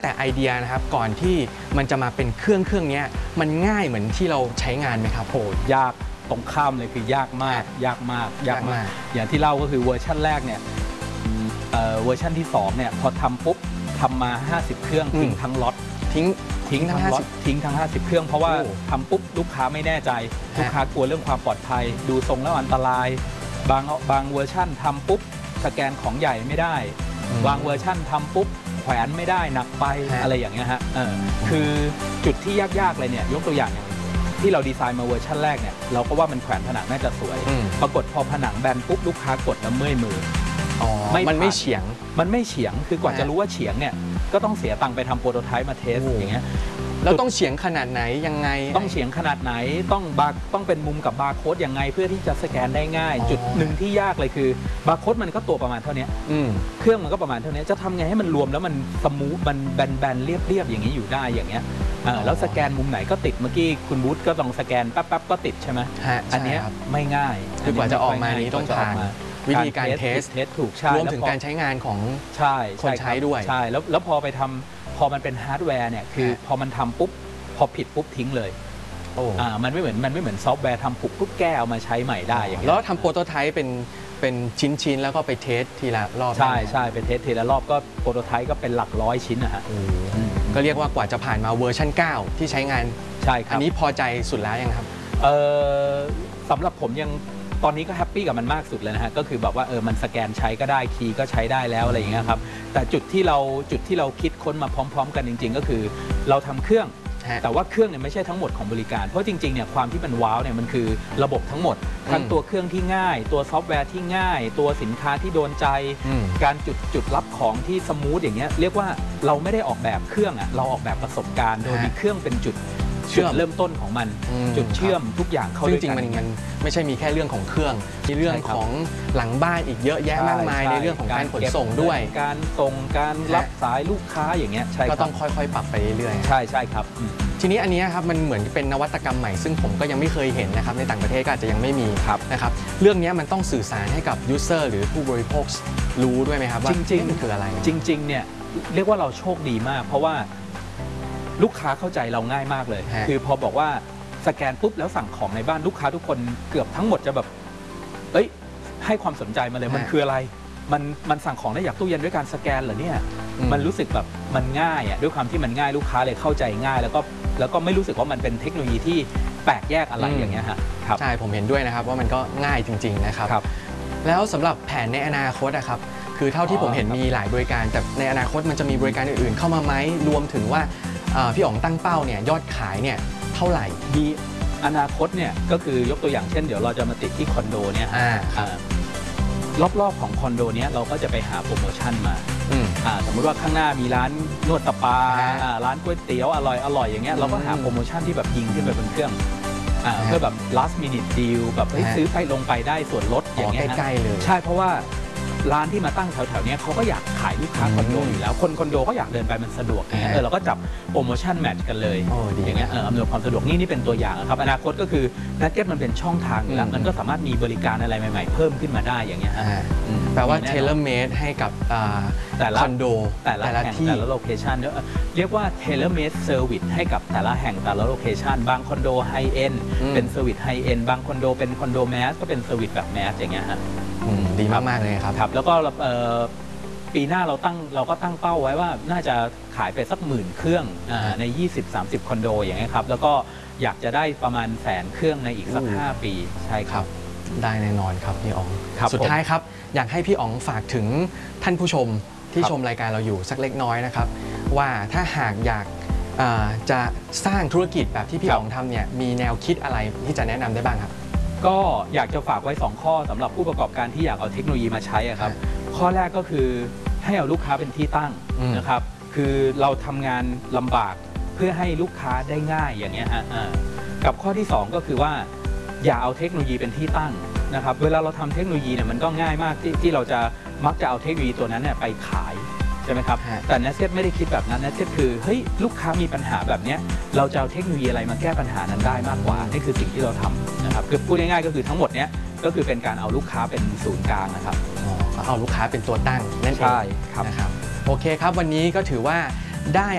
แต่ไอเดียนะครับก่อนที่มันจะมาเป็นเครื่องนี้มันง่ายเหมือนที่เราใช้งานไหมครับโหยากตรงข้ามเลยคือยากมากอย่างที่เล่าก็คือเวอร์ชันแรกเนี่ยเวอร์ชันที่2เนี่ยพอทำปุ๊บทำมา50เครื่องทิ้งทั้งล็อตทิ้งทั้ง50เครื่องเพราะว่าทำปุ๊บลูกค้าไม่แน่ใจลูกค้ากลัวเรื่องความปลอดภัยดูทรงแล้วอันตรายบางเวอร์ชันทำปุ๊บสแกนของใหญ่ไม่ได้บางเวอร์ชันทำปุ๊บแขวนไม่ได้หนักไปอะไรอย่างเงี้ยฮะคือจุดที่ยากๆเลยเนี่ยยกตัวอย่างที่เราดีไซน์มาเวอร์ชันแรกเนี่ยเราก็ว่ามันแขวนผนังน่าจะสวยปรากฏพอผนังแบนปุ๊บลูกค้ากดแล้วเมื่อยมือมันไม่เฉียงคือกว่าจะรู้ว่าเฉียงเนี่ยก็ต้องเสียตังค์ไปทำโปรโตไทป์มาเทสอย่างเงี้ยแล้วต้องเฉียงขนาดไหนยังไงต้องเฉียงขนาดไหนต้องเป็นมุมกับบาร์โค้ดยังไงเพื่อที่จะสแกนได้ง่ายจุดหนึ่งที่ยากเลยคือบาร์โค้ดมันก็ตัวประมาณเท่านี้เครื่องมันก็ประมาณเท่านี้จะทำไงให้มันรวมแล้วมันสมูทมันแบนๆเรียบๆอย่างนี้อยู่ได้อย่างเงี้ยแล้วสแกนมุมไหนก็ติดเมื่อกี้คุณบูธก็ต้องสแกนแป๊บๆก็ติดใช่ไหมอันนี้ไม่ง่ายคือกว่าจะออกมานี้ต้องผ่านวิธีการเทสถูกใช่รวมถึงการใช้งานของคนใช้ด้วยใช่แล้วพอไปทำพอมันเป็นฮาร์ดแวร์เนี่ยคือพอมันทำปุ๊บพอผิดปุ๊บทิ้งเลยมันไม่เหมือนซอฟต์แวร์ทำปุ๊บแก้เอามาใช้ใหม่ได้อย่างเงี้ยแล้วทำโปรโตไทป์เป็นชิ้นแล้วก็ไปเทสทีละรอบใช่ไปเทสทีละรอบก็โปรโตไทป์ก็เป็นหลักร้อยชิ้นนะฮะก็เรียกว่ากว่าจะผ่านมาเวอร์ชัน9ที่ใช้งานใช่ครับอันนี้พอใจสุดแล้วยังครับสำหรับผมยังตอนนี้ก็แฮปปี้กับมันมากสุดเลยนะฮะก็คือแบบว่ามันสแกนใช้ก็ได้คีย์ก็ใช้ได้แล้วอะไรอย่างเงี้ยครับแต่จุดที่เราคิดค้นมาพร้อมๆกันจริงๆก็คือเราทำเครื่องแต่ว่าเครื่องเนี่ยไม่ใช่ทั้งหมดของบริการเพราะจริงๆเนี่ยความที่มันว้าวเนี่ยมันคือระบบทั้งหมดทั้งตัวเครื่องที่ง่ายตัวซอฟต์แวร์ที่ง่ายตัวสินค้าที่โดนใจการจุดรับของที่สมูทอย่างเงี้ยเรียกว่าเราไม่ได้ออกแบบเครื่องเราออกแบบประสบการณ์โดยมีเครื่องเป็นจุดเริ่มต้นของมันจุดเชื่อมทุกอย่างเข้าด้วยกันจริงๆมันไม่ใช่มีแค่เรื่องของเครื่องมีเรื่องของหลังบ้านอีกเยอะแยะมากมายในเรื่องของการขนส่งด้วยการส่งการรับสายลูกค้าอย่างเงี้ยก็ต้องค่อยๆปรับไปเรื่อยๆใช่ครับทีนี้อันนี้ครับมันเหมือนเป็นนวัตกรรมใหม่ซึ่งผมก็ยังไม่เคยเห็นนะครับในต่างประเทศก็อาจจะยังไม่มีนะครับเรื่องนี้มันต้องสื่อสารให้กับยูเซอร์หรือผู้บริโภครู้ด้วยไหมครับว่าจริงๆคืออะไรจริงๆเนี่ยเรียกว่าเราโชคดีมากเพราะว่าลูกค้าเข้าใจเราง่ายมากเลยคือพอบอกว่าสแกนปุ๊บแล้วสั่งของในบ้านลูกค้าทุกคนเกือบทั้งหมดจะแบบให้ความสนใจมาเลยมันคืออะไรมันสั่งของได้อยากตู้เย็นด้วยการสแกนเหรอเนี่ยมันรู้สึกแบบมันง่ายด้วยความที่มันง่ายลูกค้าเลยเข้าใจง่ายแล้วก็ไม่รู้สึกว่ามันเป็นเทคโนโลยีที่แปลกแยกอะไรอย่างเงี้ยครับใช่ผมเห็นด้วยนะครับว่ามันก็ง่ายจริงๆนะครับแล้วสำหรับแผนในอนาคตนะครับคือเท่าที่ผมเห็นมีหลายบริการแต่ในอนาคตมันจะมีบริการอื่นๆเข้ามาไหมรวมถึงว่าพี่อ๋องตั้งเป้าเนี่ยยอดขายเนี่ยเท่าไหร่มีอนาคตเนี่ยก็คือยกตัวอย่างเช่นเดี๋ยวเราจะมาติดที่คอนโดเนี่ยรอบๆของคอนโดเนี้ยเราก็จะไปหาโปรโมชั่นมาสมมุติว่าข้างหน้ามีร้านนวดสปาร้านก๋วยเตี๋ยวอร่อยอย่างเงี้ยเราก็หาโปรโมชั่นที่แบบยิงขึ้นไปบนเครื่องเพื่อแบบ last minute deal แบบซื้อไปลงไปได้ส่วนลดอย่างเงี้ยใกล้ๆเลยใช่เพราะว่าร้านที่มาตั้งแถวๆนี้เขาก็อยากขายลูกค้าคอนโดอยู่แล้วคนคอนโดก็อยากเดินไปมันสะดวกอย่างเงี้ยเราก็จับโปรโมชั่นแมทช์กันเลยอย่างเงี้ยอำนวยความสะดวกนี่เป็นตัวอย่างครับอนาคตก็คือนัดเก็ตมันเป็นช่องทางแล้วมันก็สามารถมีบริการอะไรใหม่ๆเพิ่มขึ้นมาได้อย่างเงี้ยแปลว่าเทเลเมดให้กับคอนโดแต่ละที่แต่ละโลเคชันเรียกว่าเทเลเมดเซอร์วิสให้กับแต่ละแห่งแต่ละโลเคชันบางคอนโดไฮเอ็นเป็นเซอร์วิสไฮเอ็นบางคอนโดเป็นคอนโดแมสก็เป็นเซอร์วิสแบบแมสอย่างเงี้ยฮะดีมากๆเลยครับแล้วก็ปีหน้าเราก็ตั้งเป้าไว้ว่าน่าจะขายไปสัก10,000 เครื่องใน 20-30 คอนโดอย่างเงี้ยครับแล้วก็อยากจะได้ประมาณ100,000 เครื่องในอีกสัก5 ปีใช่ครับได้แน่นอนครับพี่อ๋องสุดท้ายครับอยากให้พี่อ๋องฝากถึงท่านผู้ชมที่ชมรายการเราอยู่สักเล็กน้อยนะครับว่าถ้าหากอยากจะสร้างธุรกิจแบบที่พี่อ๋องทำเนี่ยมีแนวคิดอะไรที่จะแนะนำได้บ้างครับก็อยากจะฝากไว้2 ข้อสำหรับผู้ประกอบการที่อยากเอาเทคโนโลยีมาใช้ครับข้อแรกก็คือให้เอาลูกค้าเป็นที่ตั้งนะครับคือเราทำงานลำบากเพื่อให้ลูกค้าได้ง่ายอย่างเงี้ยฮะกับข้อที่2ก็คือว่าอย่าเอาเทคโนโลยีเป็นที่ตั้งนะครับเวลาเราทำเทคโนโลยีเนี่ยมันก็ง่ายมากที่เราจะมักจะเอาเทคโนโลยีตัวนั้นเนี่ยไปขายใช่ไหมครับแต่ Netset ไม่ได้คิดแบบนั้น Netset คือเฮ้ยลูกค้ามีปัญหาแบบนี้เราจะเอาเทคโนโลยีอะไรมาแก้ปัญหานั้นได้มากกว่านี่คือสิ่งที่เราทำนะครับคือพูดง่ายๆก็คือทั้งหมดเนี้ยก็คือเป็นการเอาลูกค้าเป็นศูนย์กลางนะครับเอาลูกค้าเป็นตัวตั้งนั่นเองนะครับโอเคครับวันนี้ก็ถือว่าได้